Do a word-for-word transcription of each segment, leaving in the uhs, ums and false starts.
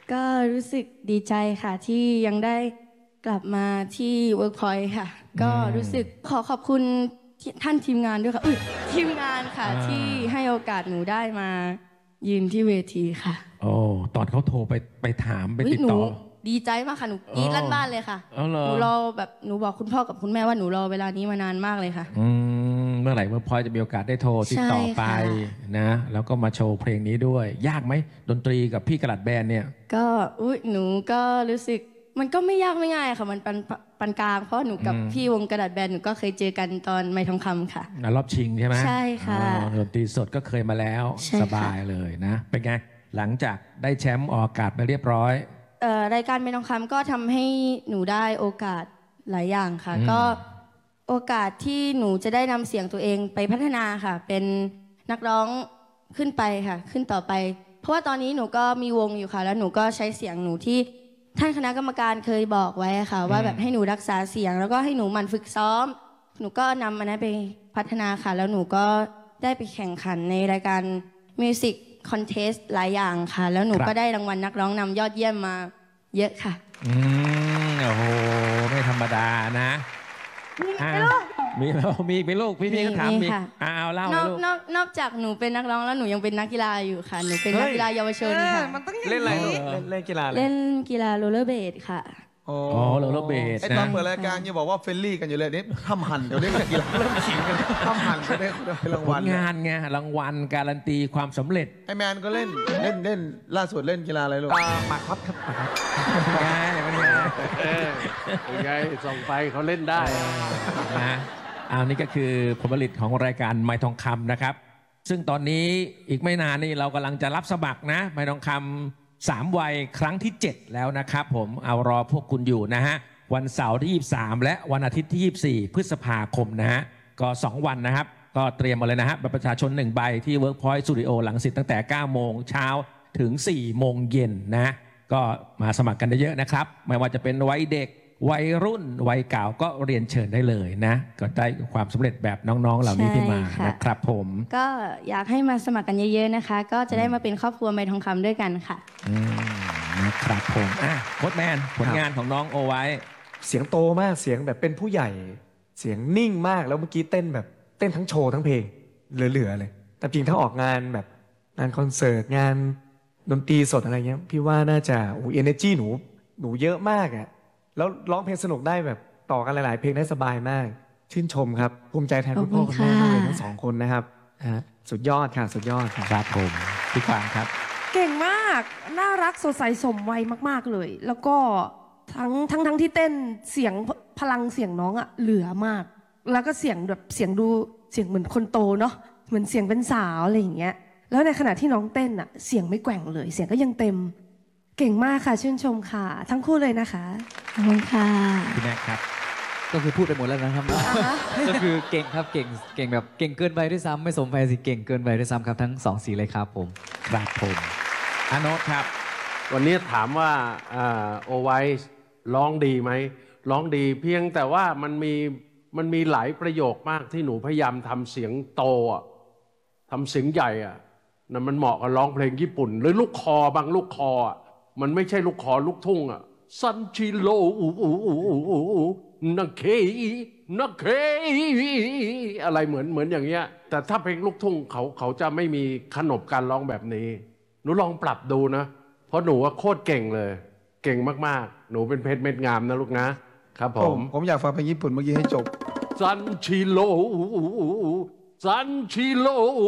ก็รู้สึกดีใจค่ะที่ยังได้กลับมาที่ Workpoint ค่ะก็รู้สึกขอขอบคุณท่านทีมงานด้วยค่ะอุ้ยทีมงานค่ะที่ให้โอกาสหนูได้มายืนที่เวทีค่ะโอ้ตอนเขาโทรไปไปถามไปติดต่อดีใจมากค่ะหนูกรี๊ดลั่นบ้านเลยค่ะหนูรอแบบหนูบอกคุณพ่อกับคุณแม่ว่าหนูรอเวลานี้มานานมากเลยค่ะอืมเมื่อไหร่เมื่อพลอยจะมีโอกาสได้โทรติดต่อไปนะแล้วก็มาโชว์เพลงนี้ด้วยยากไหมดนตรีกับพี่กระดาษแบนเนี่ยก็อุ้ยหนูก็รู้สึกมันก็ไม่ยากไม่ง่ายค่ะมันปันปันกลางเพราะหนูกับพี่วงกระดาษแบนหนูก็เคยเจอกันตอนไม่ทองคำค่ะรอบชิงใช่ไหมใช่ค่ะดนตรีสดก็เคยมาแล้วสบายเลยนะเป็นไงหลังจากได้แชมป์ออกอากาศมาเรียบร้อยรายการไม่ทองคำก็ทำให้หนูได้โอกาสหลายอย่างค่ะก็โอกาสที่หนูจะได้นำเสียงตัวเองไปพัฒนาค่ะเป็นนักร้องขึ้นไปค่ะขึ้นต่อไปเพราะว่าตอนนี้หนูก็มีวงอยู่ค่ะแล้วหนูก็ใช้เสียงหนูที่ท่านคณะกรรมการเคยบอกไว้ค่ะว่าแบบให้หนูรักษาเสียงแล้วก็ให้หนูหมั่นฝึกซ้อมหนูก็นำมันนั้นไปพัฒนาค่ะแล้วหนูก็ได้ไปแข่งขันในรายการมิวสิกคอนเทสต์หลายอย่างค่ะแล้วหนูก็ได้รางวัลนักร้องนำยอดเยี่ยมมาเยอะค่ะอืมโอ้โหไม่ธรรมดานะมีแล้วมีมีลูกพี่พี่ก็ถามมีอ้าวเล่าเลยลูกนอกนอกจากหนูเป็นนักร้องแล้วหนูยังเป็นนักกีฬาอยู่ค่ะหนูเป็นนักกีฬาเยาวชนค่ะเล่นอะไรเล่นกีฬาเล่นกีฬาโรลเลอร์เบดค่ะอ๋อโรลเลอร์เบดไอตอนเปิดรายการยังบอกว่าเฟรนลี่กันอยู่เลยนี่ทำหันเดี๋ยวนี้กีฬาเริ่มขิงกันทำหันก็ได้รางวัลงานไงรางวัลการันตีความสำเร็จไอแมนก็เล่นเล่นเล่นล่าสุดเล่นกีฬาอะไรลูกมาครับครับมาครับไงมันไงไงส่งไปเขาเล่นได้นะอันนี้ก็คือผลผลิตของรายการไม้ทองคำนะครับซึ่งตอนนี้อีกไม่นานนี่เรากำลังจะรับสมัครนะไม้ทองคำสามวัยครั้งที่เจ็ดแล้วนะครับผมเอารอพวกคุณอยู่นะฮะวันเสาร์ที่ยี่สิบสามและวันอาทิตย์ที่ยี่สิบสี่พฤษภาคมนะฮะก็สองวันนะครับก็เตรียมมาเลยนะฮะบัตรประชาชนหนึ่งใบที่ Workpoint Studio หลังสิทธิ์ตั้งแต่เก้าโมงเช้าถึงสี่โมงเย็นนะก็มาสมัครกันได้เยอะนะครับไม่ว่าจะเป็นวัยเด็กวัยรุ่นวัยเก่าก็เรียนเชิญได้เลยนะก็ได้ความสำเร็จแบบน้องๆเหล่านี้ที่มานะครับผมก็อยากให้มาสมัครกันเยอะๆนะคะก็จะได้มาเป็นครอบครัวไม้ทองคำด้วยกันค่ะนะครับผมอ่ะโค้ชแมนผลงานของน้องโอไว้เสียงโตมากเสียงแบบเป็นผู้ใหญ่เสียงนิ่งมากแล้วเมื่อกี้เต้นแบบเต้นทั้งโชว์ทั้งเพลงเหลือๆเลยแต่จริงถ้าออกงานแบบงานคอนเสิร์ตงานดนตรีสดอะไรเงี้ยพี่ว่าน่าจะโอ้เอเนอร์จีหนูหนูเยอะมากอ่ะแล้วร้องเพลงสนุกได้แบบต่อกันหลายๆเพลงได้สบายมากชื่นชมครับภูมิใจแทนคุณพ่อคุณแม่มากเลยทั้งสองคนนะครับสุดยอดค่ะสุดยอดครับผมพี่ควางครับเก่งมากน่ารักสดใสสมวัยมากๆเลยแล้วก็ทั้งทั้งทั้งที่เต้นเสียงพลังเสียงน้องอะเหลือมากแล้วก็เสียงแบบเสียงดูเสียงเหมือนคนโตเนาะเหมือนเสียงเป็นสาวอะไรอย่างเงี้ยแล้วในขณะที่น้องเต้นอะเสียงไม่แกว่งเลยเสียงก็ยังเต็มเก่งมากค่ะชื่นชมค่ะทั้งคู่เลยนะคะขอบคุณค่ะพี่แม็กครับก็คือพูดไปหมดแล้วนะครับ ก็คือเก่งครับเก่งเก่งแบบเก่งเกินไปด้วยซ้ำไม่สมไปสิเก่งเกินไปด้วยซ้ำครับทั้งสองสีเลยครับผมครับผมอาโนตครับวันนี้ถามว่าโอไวส์ร้องดีไหมร้องดีเพียงแต่ว่ามันมีมันมีหลายประโยคมากที่หนูพยายามทำเสียงโตอ่ะทำเสียงใหญ่อ่ะนั่นมันเหมาะกับร้องเพลงญี่ปุ่นหรือลูกคอบางลูกคออ่ะมันไม่ใช่ลูกคอลูกทุ่งอ่ะซันชิโรอูอูอูอูอูนักเคนักเคอะไรเหมือนเหมือนอย่างเงี้ยแต่ถ้าเพลงลูกทุ่งเขาเขาจะไม่มีขนบการร้องแบบนี้หนูลองปรับดูนะเพราะหนูว่าโคตรเก่งเลยเก่งมากๆหนูเป็นเพชรเม็ดงามนะลูกนะครับผมผมอยากฟังเพลงญี่ปุ่นเมื่อกี้ให้จบซันชิโรซันชิโร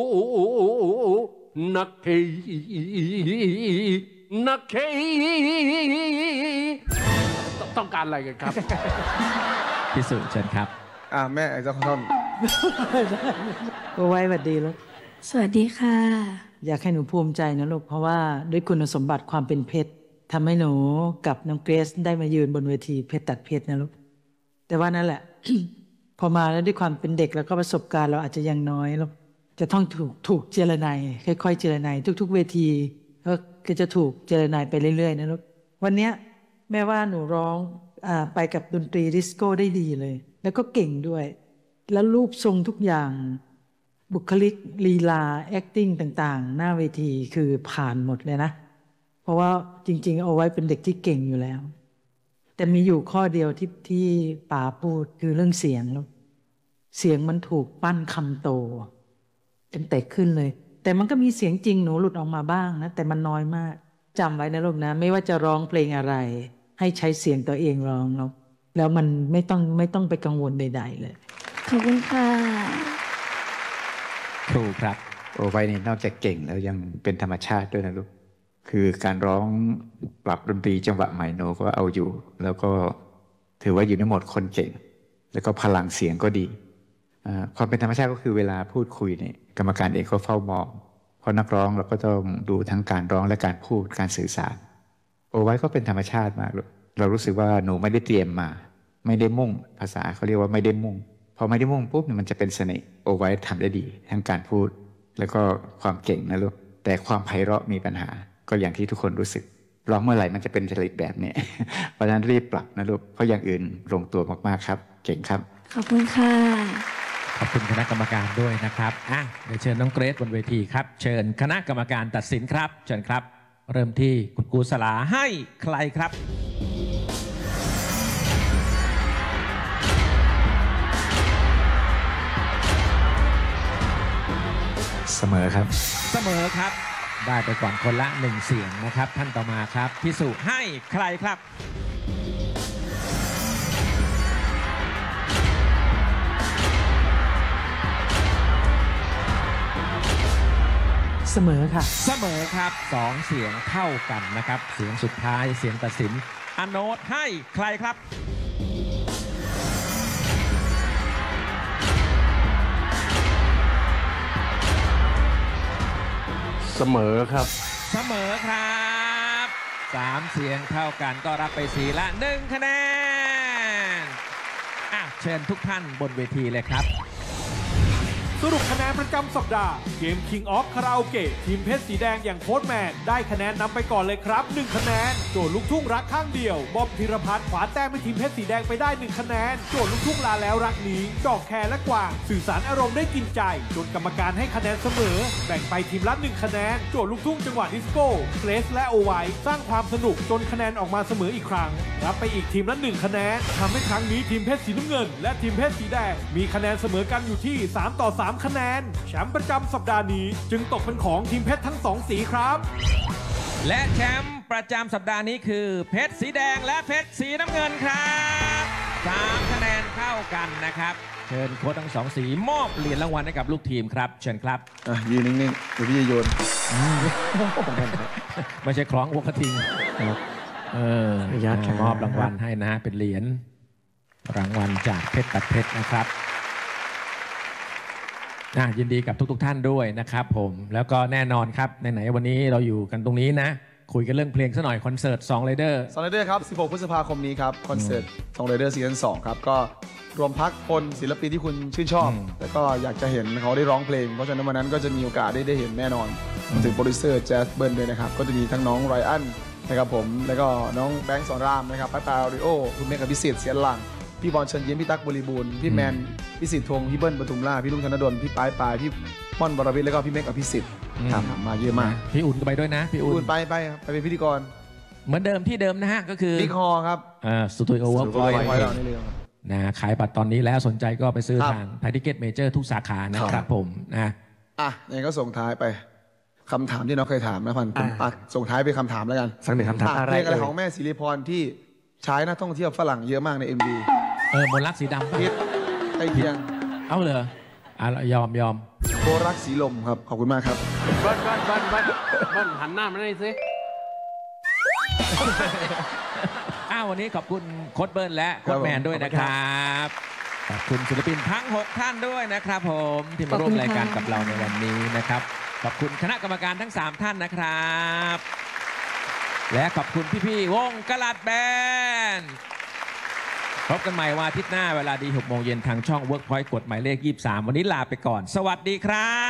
นักเคนักเคต้องการอะไรกันครับพี่สุเชิญครับอ่าแม่ไอ้เจ้าท่อนโอ้ไว้สวัสดีลูกสวัสดีค่ะอยากให้หนูภูมิใจนะลูกเพราะว่าด้วยคุณสมบัติความเป็นเพชรทำให้หนูกับน้องเกรซได้มายืนบนเวทีเพชรตัดเพชรนะลูกแต่ว่านั่นแหละ พอมาแล้วด้วยความเป็นเด็กแล้วก็ประสบการณ์เราอาจจะยังน้อยลูกจะต้องถูกถูกเจรไนค่อยๆเจรไนทุกๆเวทีก็จะถูกเจรไนไปเรื่อยๆนะลูกวันนี้แม้ว่าหนูร้องอ่าไปกับดนตรีดิสโก้ได้ดีเลยแล้วก็เก่งด้วยแล้วรูปทรงทุกอย่างบุคลิกลีลา acting ต่างๆหน้าเวทีคือผ่านหมดเลยนะเพราะว่าจริง ๆ เอาไว้เป็นเด็กที่เก่งอยู่แล้ว แต่มีอยู่ข้อเดียวที่ที่ป๋าพูดคือเรื่องเสียงลูกเสียงมันถูกปั้นคำโตเป็นเตะขึ้นเลย แต่มันก็มีเสียงจริงหนูหลุดออกมาบ้างนะแต่มันน้อยมากจำไว้นะลูกนะไม่ว่าจะร้องเพลงอะไร ให้ใช้เสียงตัวเองร้องแล้วแล้วมันไม่ต้องไม่ต้องไปกังวลใด ๆ เลยขอบคุณค่ะครูครับโอไว้นี่นอกจากเก่งแล้วยังเป็นธรรมชาติด้วยนะลูก คือการร้องปรับดนตรีจังหวะใหม่โนก็เอาอยู่ แล้วก็ถือว่าอยู่ในโหมดคนเก่ง แล้วก็พลังเสียงก็ดีอ่าความเป็นธรรมชาติก็คือเวลาพูดคุยเนี่ยกรรมการเองก็เฝ้ามองเพราะนักร้องเราก็ต้องดูทั้งการร้องและการพูดการสื่อสารโอไว้ก็เป็นธรรมชาติมากลูกเรารู้สึกว่าหนูไม่ได้เตรียมมา ไม่ได้มุ่งภาษาเขาเรียกว่าไม่ได้มุ่งพอไม่ได้มุ่งปุ๊บมันจะเป็นเสน่ห์โอไว้ทำได้ดีทั้งการพูดแล้วก็ความเก่งนะลูกแต่ความไพเราะมีปัญหาก็อย่างที่ทุกคนรู้สึกร้องเมื่อไหร่มันจะเป็นจริตแบบนี้ เพราะฉะนั้นรีบปรับนะลูกเพราะอย่างอื่นลงตัวมากๆครับเก่งครับขอบคุณค่ะขอบคุณคณะกรรมการด้วยนะครับอ่ะเดี๋ยวเชิญน้องเกรซบนเวทีครับ เชิญคณะกรรมการตัดสินครับ เชิญครับ เริ่มที่คุณครูสลาให้ใครครับเสมอครับเสมอครับ ได้ไปก่อนคนละหนึ่งเสียงนะครับ ท่านต่อมาครับพิสุให้ใครครับเสมอค่ะเสมอครับสองเสียงเท่ากันนะครับ เสียงสุดท้ายเสียงตัดสินอโนตให้ใครครับเสมอครับเสมอครับสามเสียงเท่ากันก็รับไปสีละหนึ่งคะแนนอ่ะเชิญทุกท่านบนเวทีเลยครับสรุปคะแนนประจำสัปดาห์เกม King of Karaoke ทีมเพชรสีแดงอย่างโค้ชแมนได้คะแนนนำไปก่อนเลยครับหนึ่งคะแนนโจทย์ลูกทุ่งรักข้างเดียวบอมธีรพัฒน์ขวาแต้มให้ทีมเพชรสีแดงไปได้หนึ่งคะแนนโจทย์ลูกทุ่งลาแล้วรักนี้ดอกแคร์และกวางสื่อสารอารมณ์ได้กินใจจนกรรมการให้คะแนนเสมอแบ่งไปทีมละหนึ่งคะแนนโจทย์ลูกทุ่งจังหวะดิสโก้เกรซและโอไวสร้างความสนุกจนคะแนนออกมาเสมออีกครั้งรับไปอีกทีมละหนึ่งคะแนนทำให้ครั้งนี้ทีมเพชรสีน้ำเงินและทีมเพชรสีแดงมีคะแนนเสมอกันอยู่ที่สามต่อสามคะแนนแชมป์ประจำสัปดาห์นี้จึงตกเป็นของทีมเพชรทั้งสองสีครับและแชมป์ประจำสัปดาห์นี้คือเพชรสีแดงและเพชรสีน้ำเงินครับสามคะแนนเท่ากันนะครับเชิญโค้ชทั้งสองสีมอบเหรียญรางวัลให้กับลูกทีมครับเชิญครับอ่ะยืนนิ่งๆเดี๋ยวพี่จะโยนไม่ใช่คล้องวัวกระทิงเออขออนุญาตครับมอบรางวัลให้นะฮะเป็นเหรียญรางวัลจากเพชรตัดเพชรนะครับนะยินดีกับทุกๆ ท่านด้วยนะครับผมแล้วก็แน่นอนครับไหนๆวันนี้เราอยู่กันตรงนี้นะคุยกันเรื่องเพลงซะหน่อยคอนเสิร์ตสองไรเดอร์สองไรเดอร์ครับสิบหกพฤษภาคมนี้ครับคอนเสิร์ตสองไรเดอร์ซีซั่นสองครับก็รวมพักคนศิลปินที่คุณชื่นชอบอืมแล้วก็อยากจะเห็นเขาได้ร้องเพลงเพราะฉะนั้นวันนั้นก็จะมีโอกาสได้ได้เห็นแน่นอนถึงโปรดิวเซอร์แจ๊สเบิร์นด้วยนะครับก็จะมีทั้งน้องไรอันนะครับผมแล้วก็น้องแบงค์สอนรามนะครับป้าตาออริโอคุณเมฆอภิสิทธิ์เสียนหลังพี่บอลเชิญยิ้มพี่ตั๊กบริบูรณ์พี่แมนพี่สิทธิ์ธงพี่เบิ้ลปทุมราชพี่ลุงธนดลพี่ปายปายพี่ม่อนบรวิทย์แล้วก็พี่เมฆอภิสิทธิ์ครับมาเยอะมากพี่อุ่นก็ไปด้วยนะพี่อุ่อุ่นนไปไปครับไปเป็นพิธีกรเหมือนเดิมที่เดิมนะฮะก็คือบิ๊กฮอลครับสตูดิโอเวิร์กพอยไว้เรานี่เลยครับนะขายบัตรตอนนี้แล้วสนใจก็ไปซื้อครับทางไทยทิเก็ตเมเจอร์ทุกสาขานะครับผมนะอ่ะยังไงก็ส่งท้ายไปคำถามที่น้องเคยถามนะพันผมอ่ะส่งท้ายไปคำถามแล้วกันสักหนึ่งคำถามอ่ะอะไรเพลงอะไรเอ่ยของแม่ศิริพรที่ใช้นักท่องเที่ยวฝรั่งเยอะมากใน เอ็ม วีเออมนต์รักสีดำปะพิษใกล้เคียงเอาเลยอ่ะยอมยอมโบรักสีลมครับ ขอบคุณมากครับบ้านบ้านบ้านบ้านบ้านหันหน้ามาได้สิอ้าววันนี้ขอบคุณโค้ชเบิร์นและโค้ชแมนด้วยนะครับขอบคุณศิลปินทั้งหกท่านด้วยนะครับผมที่มาร่วมรายการกับเราในวันนี้นะครับขอบคุณคณะกรรมการทั้งสามท่านนะครับและขอบคุณพี่ๆวงกะลัดแบนด์พบกันใหม่วันอาทิตย์หน้าเวลาดีหกโมงเย็นทางช่อง Workpoint กดหมายเลขยี่สิบสามวันนี้ลาไปก่อนสวัสดีครับ